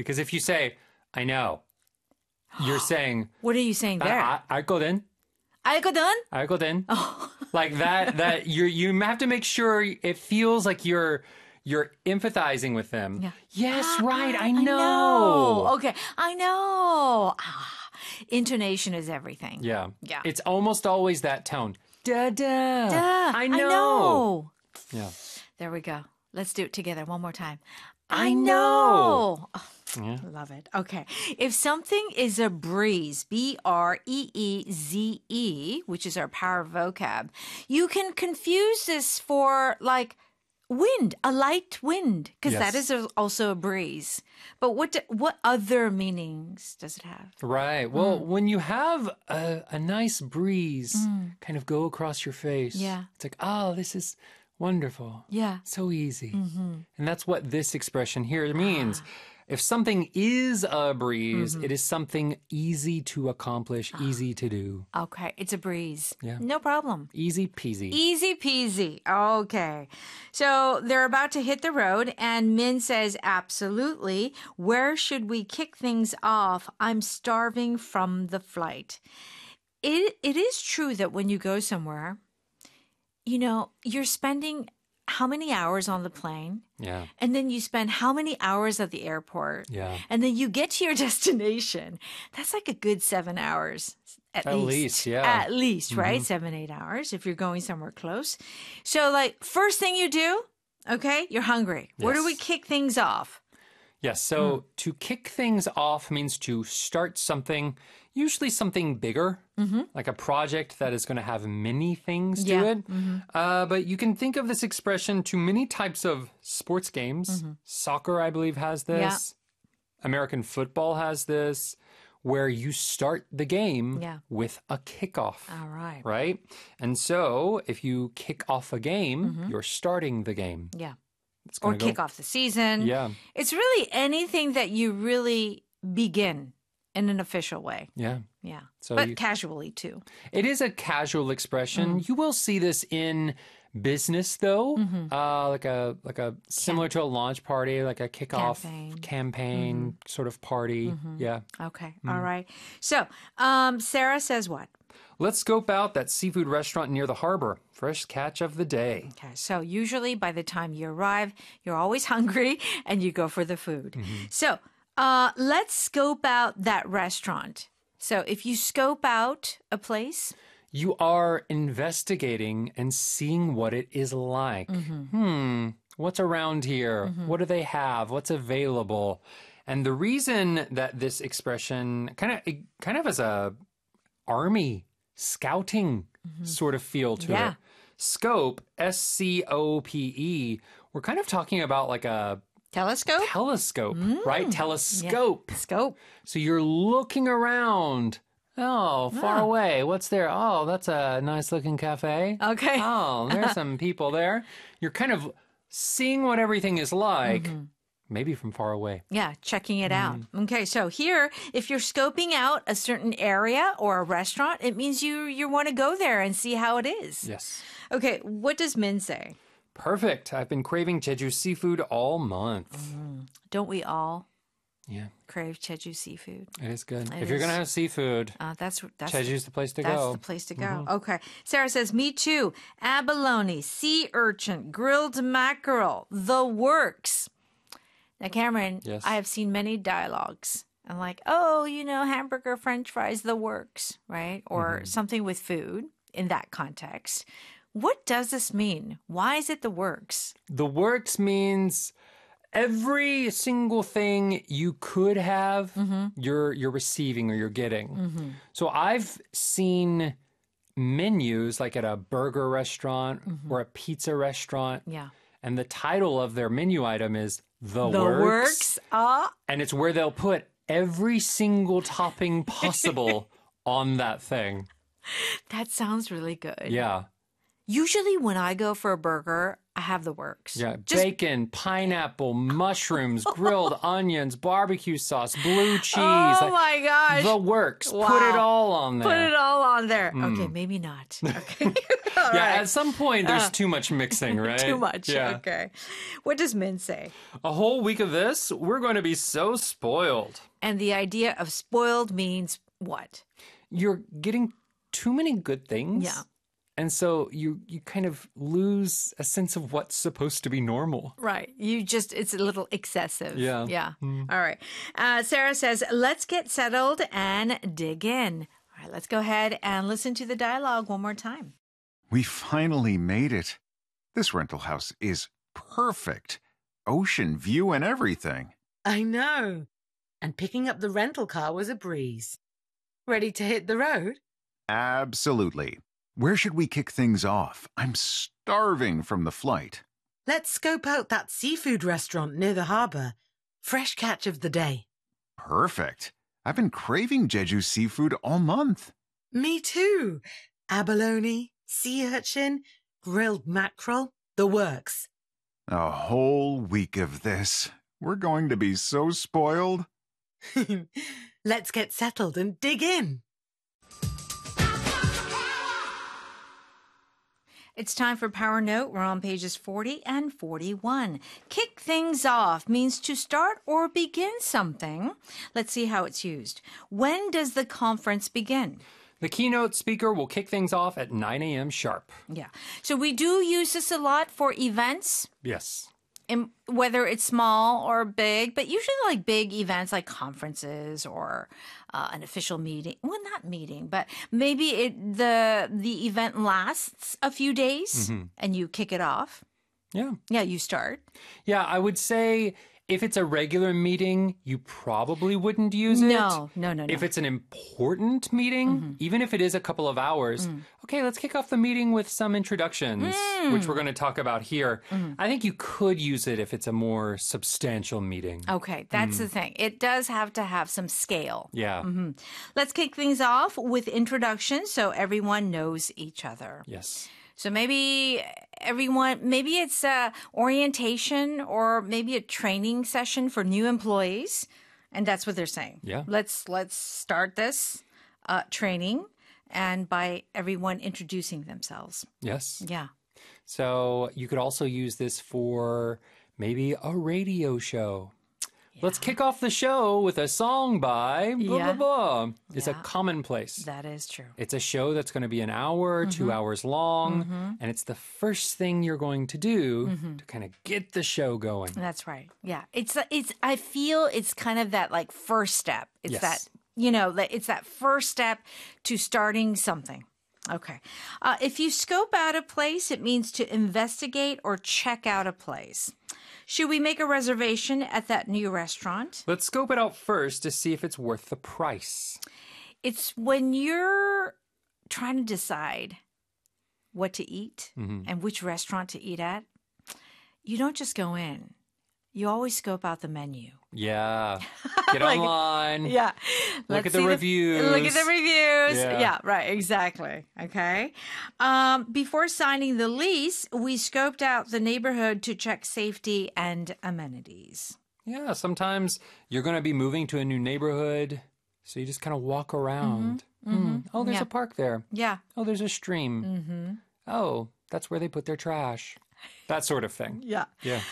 Because if you say, I know, you're saying, What are you saying there? 알거든. 알거든? 알거든. Like that you have to make sure it feels like you're empathizing with them. Yeah. Yes, right. I know. know. Okay, I know. Intonation is everything. Yeah. Yeah. It's almost always that tone. Da da. Duh, I know. I know. Yeah. There we go. Let's do it together one more time. I know. Oh, Yeah. love it. Okay. If something is a breeze, B-R-E-E-Z-E, which is our power vocab, you can confuse this for like wind, a light wind, because that Yes. is also a breeze. But what other meanings does it have? Right. Well, when you have a nice breeze kind of go across your face, Yeah. it's like, oh, this is wonderful. Yeah. So easy. And that's what this expression here means. If something is a breeze, it is something easy to accomplish, easy to do. Okay. It's a breeze. Yeah. No problem. Easy peasy. Easy peasy. Okay. So they're about to hit the road, and Min says, absolutely. Where should we kick things off? I'm starving from the flight. It is true that when you go somewhere, you're spending how many hours on the plane? Yeah. And then you spend how many hours at the airport? Yeah. And then you get to your destination. That's like a good 7 hours. At least, yeah. At least, right? 7, 8 hours if you're going somewhere close. So, like, first thing you do, okay, you're hungry. Where do we Yes. kick things off? Yes. So to kick things off means to start something, usually something bigger, like a project that is going to have many things to Yeah. it. But you can think of this expression to many types of sports games. Soccer, I believe, has this. American football has this, where you start the game Yeah. with a kickoff. All right. Right? And so if you kick off a game, you're starting the game. Yeah. It's Or gonna go- kick off the season. Yeah. It's really anything that you really begin in an official way. Yeah. Yeah. So but you- casually, too. It is a casual expression. You will see this in business, though, like a similar to a launch party, like a kickoff campaign sort of party. Yeah. Okay. All right. So, Sarah says what? Let's scope out that seafood restaurant near the harbor. Fresh catch of the day. Okay. So, usually by the time you arrive, you're always hungry and you go for the food. So, let's scope out that restaurant. So, if you scope out a place, You are investigating and seeing what it is like. What's around here? What do they have? What's available? And the reason that this expression kind of has a army scouting sort of feel to Yeah. it. Scope, SCOPE, we're kind of talking about like a telescope, telescope, right? Telescope. scope. So you're looking around. Oh, far away. What's there? Oh, that's a nice looking cafe. Okay. Oh, there's some people there. You're kind of seeing what everything is like, maybe from far away. Yeah, checking it out. Okay, so here, if you're scoping out a certain area or a restaurant, it means you want to go there and see how it is. Yes. Okay, what does Min say? Perfect. I've been craving Jeju seafood all month. Don't we all Yeah, crave Jeju seafood? it is good. It If you're going to is. have seafood, That's Jeju's the place to that's go. the place to go. Okay. Sarah says, me too. Abalone, sea urchin, grilled mackerel, the works. Now, Cameron, Yes. I have seen many dialogues. I'm like, oh, hamburger, french fries, the works, right? Or something with food in that context. What does this mean? Why is it the works? The works means every single thing you could have, you're receiving or you're getting. So I've seen menus like at a burger restaurant or a pizza restaurant, Yeah. and the title of their menu item is The The Works. works. Ah. And it's where they'll put every single topping possible on that thing. That sounds really good. Yeah. Usually when I go for a burger, I have the works. Yeah, bacon, pineapple, mushrooms, grilled onions, barbecue sauce, blue cheese. Oh my gosh. The works. Wow. Put it all on there. Put it all on there. Okay, maybe not. Okay. All Yeah, right. at some point there's too much mixing, right? Too much. Yeah. Okay. What does Min say? A whole week of this, we're going to be so spoiled. And the idea of spoiled means what? You're getting too many good things. Yeah. And so you kind of lose a sense of what's supposed to be normal. Right. It's a little excessive. Yeah. Yeah. All right. Sarah says, let's get settled and dig in. All right, let's go ahead and listen to the dialogue one more time. We finally made it. This rental house is perfect. Ocean view and everything. I know. And picking up the rental car was a breeze. Ready to hit the road? Absolutely. Where should we kick things off? I'm starving from the flight. Let's scope out that seafood restaurant near the harbour. Fresh catch of the day. Perfect. I've been craving Jeju seafood all month. Me too. Abalone, sea urchin, grilled mackerel, the works. A whole week of this. We're going to be so spoiled. Let's get settled and dig in. It's time for Power Note. We're on pages 40 and 41. Kick things off means to start or begin something. Let's see how it's used. When does the conference begin? The keynote speaker will kick things off at 9 a.m. sharp. Yeah. So we do use this a lot for events, Yes. whether it's small or big, but usually like big events like conferences or an official meeting. Well, not meeting, but maybe the event lasts a few days and you kick it off. Yeah. Yeah, you start. Yeah, I would say if it's a regular meeting, you probably wouldn't use it. No. If it's an important meeting, even if it is a couple of hours, okay, let's kick off the meeting with some introductions, which we're going to talk about here. I think you could use it if it's a more substantial meeting. Okay, that's the thing. It does have to have some scale. Yeah. Let's kick things off with introductions so everyone knows each other. Yes. So maybe it's a orientation or maybe a training session for new employees. And that's what they're saying. Yeah. Let's start this training and by everyone introducing themselves. Yes. Yeah. So you could also use this for maybe a radio show. Let's kick off the show with a song by blah, blah, blah. It's a commonplace. That is true. It's a show that's going to be an hour, 2 hours long, and it's the first thing you're going to do to kind of get the show going. That's right. Yeah. I feel it's kind of that like first step. It's Yes. it's that first step to starting something. Okay. If you scope out a place, it means to investigate or check out a place. Should we make a reservation at that new restaurant? Let's scope it out first to see if it's worth the price. It's when you're trying to decide what to eat and which restaurant to eat at, you don't just go in. You always scope out the menu. Yeah. Get online. Yeah. Look at the reviews. Look at the reviews. Yeah. Yeah, right. Exactly. Okay. Before signing the lease, we scoped out the neighborhood to check safety and amenities. Yeah, sometimes you're going to be moving to a new neighborhood, so you just kind of walk around. Oh, there's Yeah. a park there. Yeah. Oh, there's a stream. Oh, that's where they put their trash. That sort of thing. Yeah. Yeah.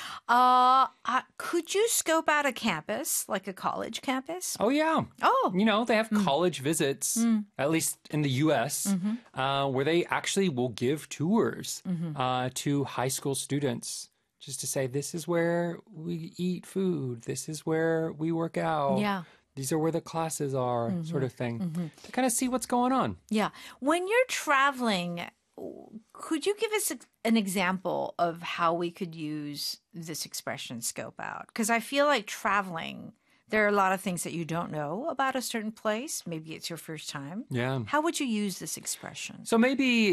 Could you scope out a campus, like a college campus? Oh, yeah. Oh. You know, they have college visits, at least in the U.S., where they actually will give tours to high school students just to say, this is where we eat food. This is where we work out. Yeah. These are where the classes are, sort of thing, to kind of see what's going on. Yeah. When you're traveling, could you give us an example of how we could use this expression, scope out? Because I feel like traveling, there are a lot of things that you don't know about a certain place. Maybe it's your first time. Yeah. How would you use this expression? So maybe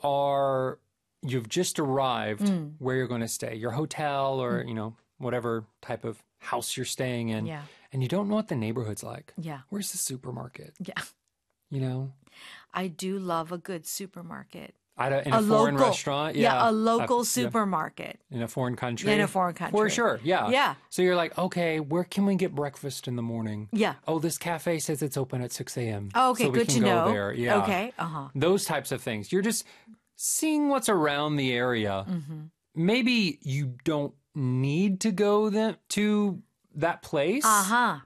you've just arrived where you're going to stay, your hotel or, whatever type of house you're staying in. Yeah. And you don't know what the neighborhood's like. Yeah. Where's the supermarket? Yeah. You know? I do love a good supermarket. in a foreign restaurant. Yeah, a local supermarket. In a foreign country. In a foreign country. For sure, yeah. Yeah. So you're like, okay, where can we get breakfast in the morning? Yeah. Oh, this cafe says it's open at 6 a.m. Oh, okay, so we good can to go know. there. Yeah. Okay, uh-huh. Those types of things. You're just seeing what's around the area. Maybe you don't need to go to that place. Uh-huh.